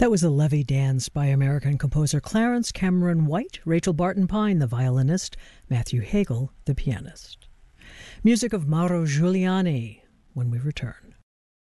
That was a levee dance by American composer Clarence Cameron White, Rachel Barton Pine, the violinist, Matthew Hagel, the pianist. Music of Mauro Giuliani when we return.